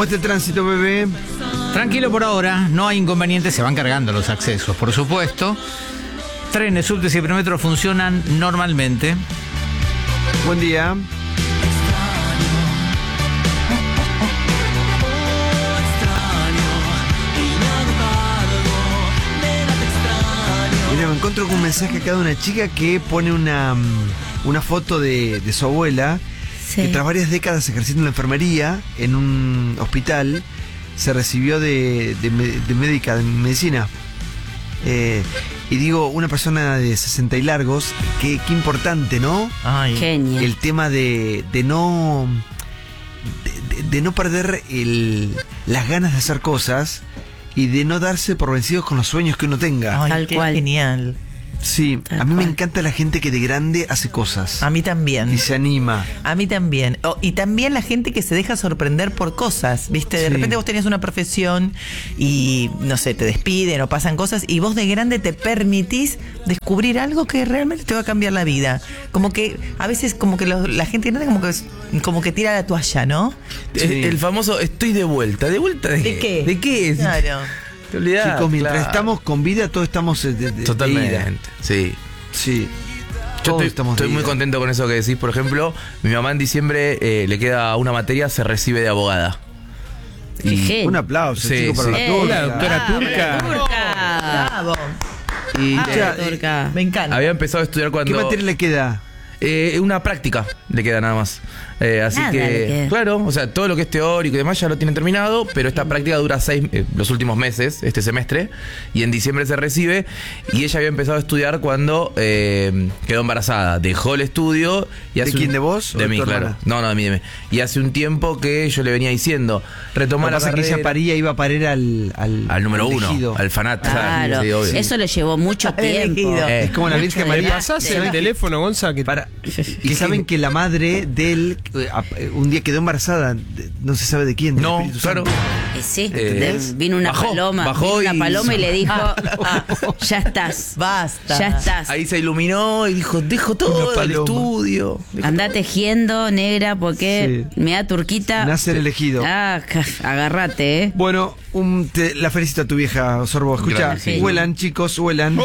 está el tránsito, bebé? Tranquilo por ahora, no hay inconvenientes, se van cargando los accesos, por supuesto. Trenes, subtes y premetros funcionan normalmente. Buen día. Mira, me encuentro con un mensaje acá de una chica que pone una foto de su abuela, Sí. que tras varias décadas ejerciendo la enfermería en un hospital, se recibió de médica, de medicina. Y digo, una persona de 60 y largos, qué importante, ¿no? Ay, Genia. El tema de no perder las ganas de hacer cosas y de no darse por vencidos con los sueños que uno tenga. ay, Tal qué cual. genial. Sí, Tal a mí me cual. encanta la gente que de grande hace cosas A mí también. y se anima. A mí también. Y también la gente que se deja sorprender por cosas, ¿viste? De Sí. repente vos tenías una profesión y, no sé, te despiden o pasan cosas y vos de grande te permitís descubrir algo que realmente te va a cambiar la vida. Como que a veces como que la gente grande como que tira la toalla, ¿no? Sí. El famoso estoy de vuelta. ¿De vuelta de qué? ¿De qué? ¿De qué es? Claro. Te olvidás, Chicos, mientras claro. estamos con vida, todos estamos de ida. Totalmente, sí. Sí. Yo Todos estamos estoy de muy ida. contento con eso que decís. Por ejemplo, mi mamá en diciembre le queda una materia, se recibe de abogada. Qué genio. Un aplauso, Sí, chicos, para sí. la turca. La doctora turca. Turca. Bravo. Y Ah, ya, Turca. Me encanta. Había empezado a estudiar ¿qué cuando... materia le queda? Una práctica le queda nada más. Así Nada le que, queda. claro, o sea, todo lo que es teórico y demás ya lo tienen terminado, pero esta práctica dura los últimos meses, este semestre, y en diciembre se recibe. Y ella había empezado a estudiar cuando quedó embarazada. Dejó el estudio y ¿De quién, de vos o De de mí, tu claro. hermana? No, de mí. Y hace un tiempo que yo le venía diciendo, Lo retomar que la pasa es que carrera ella paría, iba a parir al al número uno, elegido. al fanat. Claro, Sí, obvio. eso le llevó mucho Al tiempo. elegido. Es como la Virgen Mucho María. desgaste. ¿Pasás el ¿Saben que- teléfono, Gonza? Que Y saben que la madre de él un día quedó embarazada, no se sabe de quién. del No, Espíritu claro. Santo. Sí, ¿Entendés? vino una Bajó, paloma. bajó Vino una y- paloma y le dijo, ya estás. Basta. Ya estás. Ahí se iluminó y dijo, dejo Una todo el paloma. estudio. Andá tejiendo, negra, porque Sí. me da turquita. Nace el elegido. Ah, agárrate, Bueno, la felicito a tu vieja, Sorbo. Escucha, Gracias. huelan, chicos, huelan.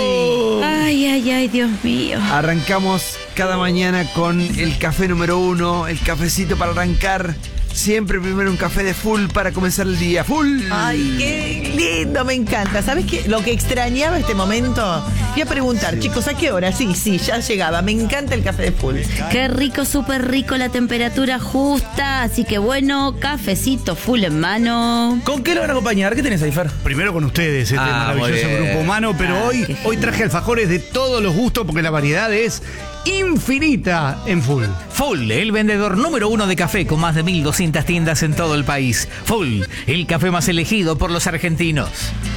Ay, ay, ay, Dios mío. Arrancamos cada mañana con el café número 1, el cafecito para arrancar. Siempre primero un café de full para comenzar el día. ¡Full! Ay, qué lindo, me encanta. ¿Sabes qué? Lo que extrañaba este momento, fui a preguntar, chicos, ¿a qué hora? Sí, ya llegaba. Me encanta el café de full. Qué rico, súper rico, la temperatura justa. Así que bueno, cafecito full en mano. ¿Con qué lo van a acompañar? ¿Qué tenés ahí, Fer? Primero con ustedes, este Ah, muy maravilloso bien. grupo humano, pero Ah, hoy qué traje alfajores de todos los gustos porque la variedad es infinita en full. Full, el vendedor número 1 de café con más de 1.200 tiendas en todo el país. Full, el café más elegido por los argentinos.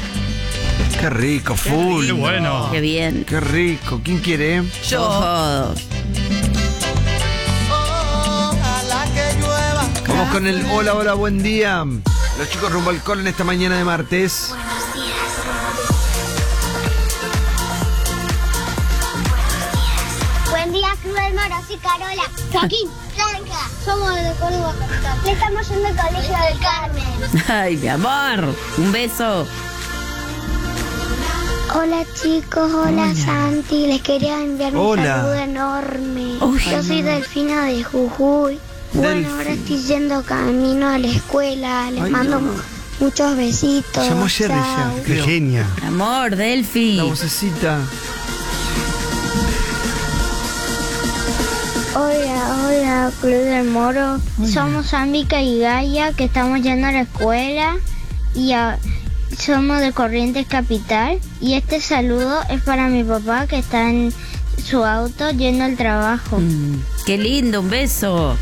¡Qué rico, full! Qué bueno. Qué bien. ¡Qué rico! ¿Quién quiere? Yo. Ojo. Vamos con el hola, hola, buen día. Los chicos rumbo al cole en esta mañana de martes. Buen día, Club del Moro, soy Carola. Joaquín, Blanca, somos de Córdoba Capital. Le estamos yendo al Colegio del Carmen. Ay, mi amor. Un beso. Hola chicos, hola Santi, les quería enviar un Hola. saludo enorme. Uy. Yo soy Delfina de Jujuy. Bueno, Delfi. ahora estoy yendo camino a la escuela, les Ay, mando no. muchos besitos. Llamó Jerry ya. Chao. Qué Creo. genia. Amor, Delphi. La vocecita. Hola, Club del Moro. Somos Ámbica y Gaia, que estamos yendo a la escuela y somos de Corrientes Capital. Y este saludo es para mi papá, que está en su auto yendo al trabajo. Qué lindo, un beso.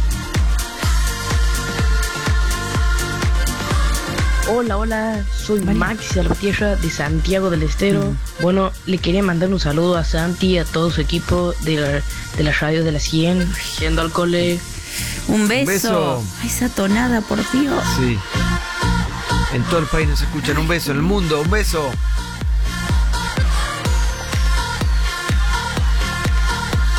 Hola, soy Maxi Salvatierra de Santiago del Estero. Bueno, le quería mandar un saludo a Santi y a todo su equipo de la radio de la 100, yendo al cole. Un beso. beso. Ay, esa tonada, por Dios. Sí. En todo el país nos escuchan. Un beso, en el mundo, un beso.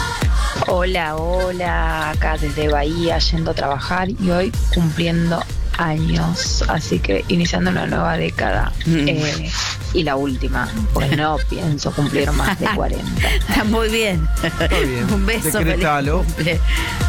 Hola, acá desde Bahía yendo a trabajar y hoy cumpliendo años, así que iniciando una nueva década y la última, pues no pienso cumplir más de 40. Está muy bien. Está bien. Un beso. Decretalo. feliz cumple.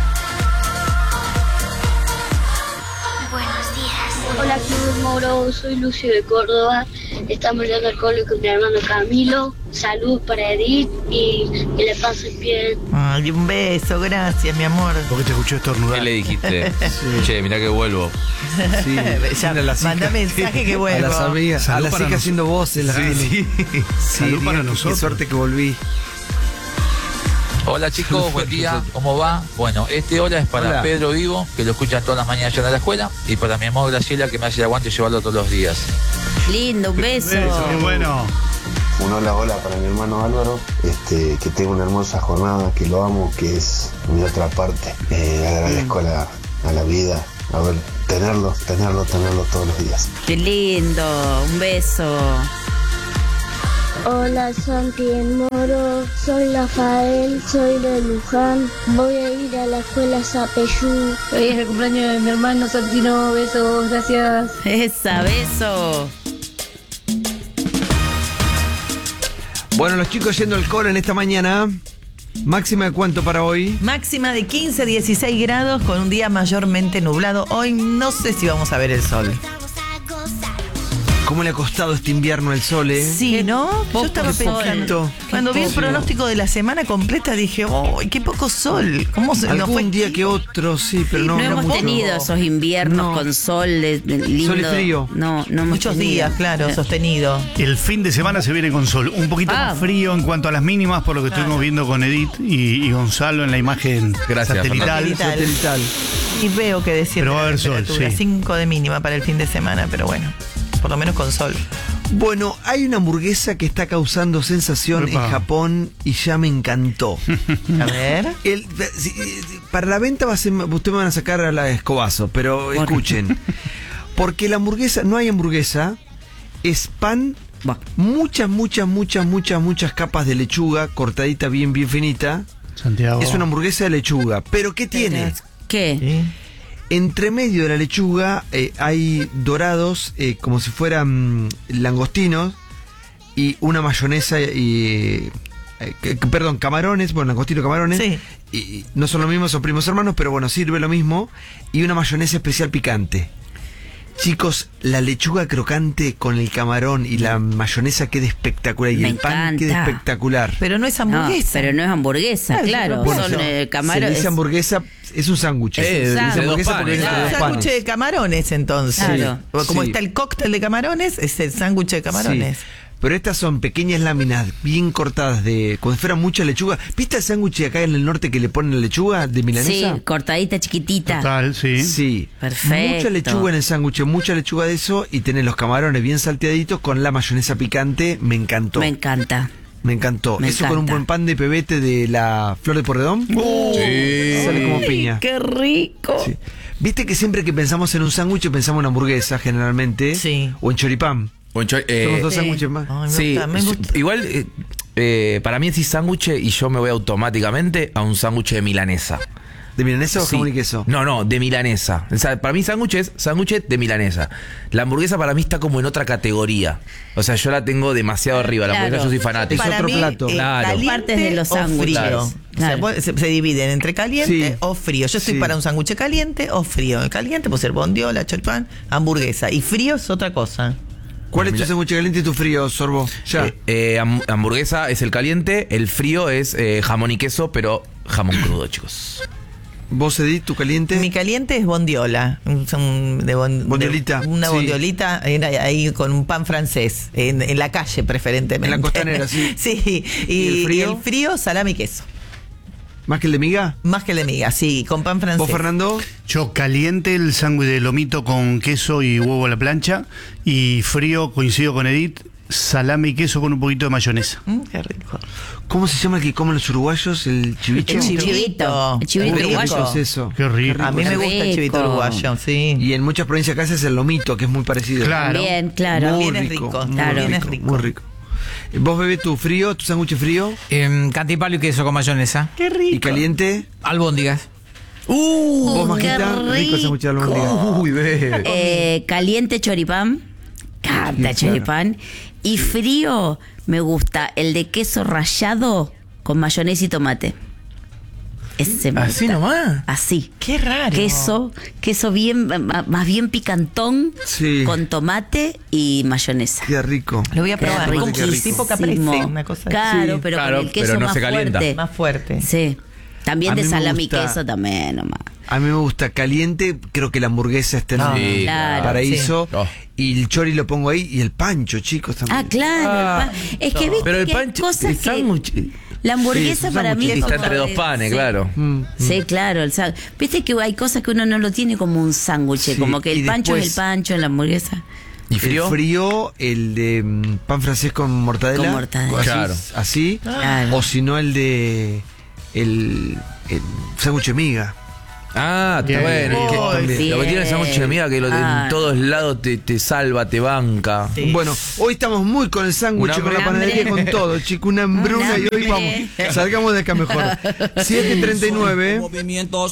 Hola, Club Moro, soy Lucio de Córdoba. Estamos yendo al cole con mi hermano Camilo. Salud para Edith y que le pasen bien. Ay, un beso, gracias, mi amor. Porque te escuchó estornudar. ¿Qué le dijiste? Che, mirá que vuelvo. Sí, Ya, a las manda hijas. mensaje que A vuelvo. las amigas, a Salud las para hijas haciendo voces. Las Sí. Salud para digan, nosotros. Qué suerte que volví. Hola chicos, buen día, ¿cómo va? Bueno, hola es para Hola. Pedro Vivo, que lo escucha todas las mañanas yendo a la escuela, y para mi amor Graciela, que me hace el aguante llevarlo todos los días. Lindo, un beso. Qué bueno. Un hola para mi hermano Álvaro, que tenga una hermosa jornada, que lo amo, que es mi otra parte. Agradezco a la vida, a ver, tenerlo todos los días. Qué lindo, un beso. Hola, Santi del Moro. Soy Rafael, soy de Luján. Voy a ir a la escuela Zapeyú. Hoy es el cumpleaños de mi hermano Santino, besos, gracias. Esa, beso. Bueno, los chicos yendo al cole en esta mañana. ¿Máxima de cuánto para hoy? Máxima de 15, 16 grados con un día mayormente nublado. Hoy no sé si vamos a ver el sol. ¿Cómo le ha costado este invierno el sol, Sí, ¿no? Yo estaba qué pensando. poquito. Cuando vi el poco. pronóstico de la semana completa dije, ¡oh, qué poco sol! ¿Cómo se nos Algún fue? día que otro, sí, pero no, No hemos mucho. tenido esos inviernos No. con sol lindo. Sol y frío. No hemos Muchos tenido. días, claro, sostenido. El fin de semana se viene con sol. Un poquito más frío en cuanto a las mínimas, por lo que estuvimos viendo con Edith y Gonzalo en la imagen Gracias, satelital. Satelital. Y veo que decía Pero va a haber sol, sí. 5 de mínima para el fin de semana, pero bueno, por lo menos con sol. Bueno, hay una hamburguesa que está causando sensación Epa. en Japón y ya me encantó. A ver. Para la venta va a ser, ustedes me van a sacar a la escobazo, pero escuchen. Porque la hamburguesa, no hay hamburguesa, es pan, muchas capas de lechuga, cortadita bien finita. Santiago. Es una hamburguesa de lechuga. ¿Pero qué tiene? ¿Qué? Sí. Entre medio de la lechuga hay dorados como si fueran langostinos y una mayonesa y camarones, bueno, langostino camarones. Sí. Y no son lo mismo, son primos hermanos, pero bueno, sirve lo mismo y una mayonesa especial picante. Chicos, la lechuga crocante con el camarón y la mayonesa queda espectacular y Me el pan encanta. queda espectacular. Pero no es No, hamburguesa. pero no es hamburguesa, claro. Bueno, Son se le camarones. dice hamburguesa, es un sándwich. Es Se un dice sándwich. hamburguesa Dos porque viene panes, con Un dos sándwich panes. de camarones, entonces. Claro. Como Sí. está el cóctel de camarones, es el sándwich de camarones. Sí. Pero estas son pequeñas láminas bien cortadas de como si fuera mucha lechuga. ¿Viste el sándwich de acá en el norte que le ponen la lechuga de milanesa? Sí, cortadita, chiquitita. Total, sí. Sí. Perfecto. Mucha lechuga en el sándwich, mucha lechuga de eso y tenés los camarones bien salteaditos con la mayonesa picante. Me encantó. Me encanta. Me encantó. Me Eso con un encanta. buen pan de pebete de la Flor de Porredón. Sale como piña. ¡Qué rico! Sí. Viste que siempre que pensamos en un sándwich pensamos en hamburguesa generalmente. Sí. O en choripán. Son los dos Sí. sándwiches más. Ay, me Sí, gusta, me gusta. igual para mí decís sándwich y yo me voy automáticamente a un sándwich de milanesa. ¿De milanesa o Sí. jamón y queso? No, de milanesa. O sea, para mí sándwich es sándwich de milanesa. La hamburguesa para mí está como en otra categoría. O sea, yo la tengo demasiado arriba. La Claro. hamburguesa yo soy fanático. Es Para otro mí, plato. Claro. caliente Partes de los o sándwiches. frío. Claro. O sea, se dividen entre caliente Sí. o frío. Yo estoy Sí. para un sándwich caliente o frío. El caliente puede ser bondiola, choripán, hamburguesa. Y frío es otra cosa. ¿Cuál es tu sándwich caliente y tu frío, Sorbo? Ya. Hamburguesa es el caliente, el frío es jamón y queso, pero jamón crudo, chicos. ¿Vos, Edith, tu caliente? Mi caliente es bondiola. Bondiolita, Una sí. bondiolita ahí con un pan francés. En la calle, preferentemente. En la costanera, sí. Sí. ¿Y el frío? Salami y queso. ¿Más que el de miga? Más que el de miga, sí, con pan francés. ¿Vos, Fernando? Yo caliente el sándwich de lomito con queso y huevo a la plancha. Y frío, coincido con Edith, salame y queso con un poquito de mayonesa. Qué rico. ¿Cómo se llama el que comen los uruguayos? ¿El chivicho? El chivito. El chivito Qué rico uruguayo. es eso. Qué rico. A mí me gusta el chivito rico. uruguayo, sí. Y en muchas provincias acá es el lomito, que es muy parecido. Claro. Bien, claro. Muy También es rico, muy también es rico. Muy rico. ¿Vos bebés tu frío, tu sándwich frío? Cantipalo y queso con mayonesa. Qué rico. ¿Y caliente? Albóndigas. Vos, qué Majita, rico ese muchacho de albóndiga. Uy, bebé. Caliente choripán. Canta choripán. Y frío me gusta el de queso rallado con mayonesa y tomate. Ese me ¿Así gusta. nomás? Así. Qué raro. Queso bien, más bien picantón, Sí. con tomate y mayonesa. Qué rico. Lo voy a Qué probar. rico. Como tipo caprese, una cosa así. Claro, Sí. pero Claro, con el queso pero no más se calienta. fuerte. Más fuerte. Sí. También A de mí me salami y gusta- queso también nomás. A mí me gusta caliente, creo que la hamburguesa está en Ah, el claro, paraíso. sí. Oh. Y el chori lo pongo ahí y el pancho, chicos, también. Ah, claro. Es que viste Pero el que hay pancho, cosas el que... sándwich. La hamburguesa Sí, es un para mí es sándwich. Está como entre dos de- panes, sí. claro. Sí, claro. Viste que hay cosas que uno no lo tiene como un sándwich, Sí, como que el y pancho es el después- pancho, la hamburguesa. ¿Y frío? El frío, el de pan francés con mortadela. Con mortadela. Así, Claro. así. Claro. O si no, el de. El sándwich de miga. Ah, está Bien. bueno. Es que Oh, también, lo que tiene el sándwich de miga que Ah. en todos lados te salva, te banca. Sí. Bueno, hoy estamos muy con el sándwich, Un con la hambre. panadería, Un con hambre. todo, chico. Una hambruna Un y hoy hambre. vamos. Salgamos de acá mejor. 7:39. Movimientos